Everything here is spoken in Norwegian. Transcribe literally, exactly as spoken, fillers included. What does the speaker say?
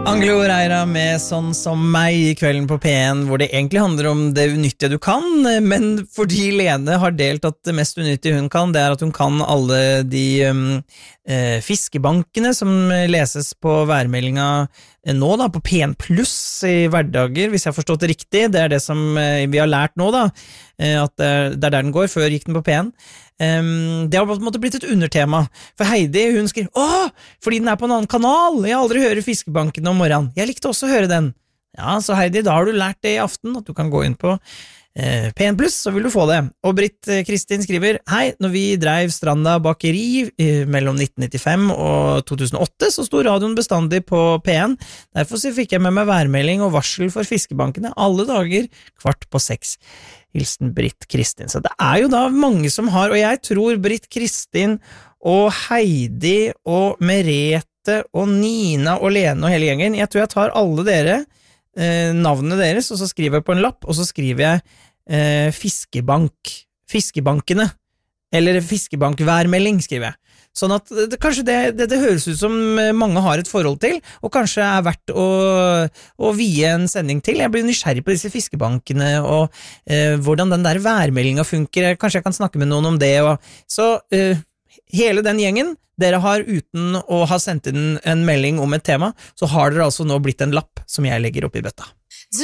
Angelo Reira med Sånn som meg I kvelden på P en, hvor det egentlig handler om det unyttige du kan, men fordi Lene har delt at det mest unyttige hun kan, det er at hun kan alle de um, eh, fiskebankene som leses på værmeldinga nå da, på P en pluss I hverdager, hvis jeg har forstått det riktig. Det er det som eh, vi har lært nå da, eh, at det er der den går, før gikk den på P en. Um, det har på en måte blitt et undertema for Heidi, hun skriver åh, fordi den er på en annen kanal jeg har aldri hørt fiskebanken om morgenen, jeg likte også å høre den ja, så Heidi, da har du lært det I aften at du kan gå inn på eh, P en pluss, så vil du få det og Britt eh, Kristin skriver hei, når vi drev Stranda bakeri eh, mellom nitten nittifem og to tusen og åtte så stod radioen bestandig på P en derfor så fikk jeg med meg værmelding og varsel for fiskebankene alle dager kvart på seks hilsen Britt Kristin. Så det er jo da mange som har, og jeg tror Britt Kristin og Heidi og Merete og Nina og Lene og hele gjengen, jeg tror jeg tar alle dere, eh, navnene deres, og så skriver jeg på en lapp, og så skriver jeg eh, fiskebank, fiskebankene, eller fiskebankværmelding skriver jeg. Sånn at det, kanskje det, det, det høres ut som mange har et forhold til, og kanskje er verdt å, å vie en sending til. Jeg blir nysgjerrig på disse fiskebankene, og eh, hvordan den der værmeldingen funker. Kanskje jeg kan snakke med noen om det. Og, så eh, hele den gjengen, dere har uten å ha sendt inn en melding om et tema, så har dere altså nå blitt en lapp som jeg legger opp I bøtta.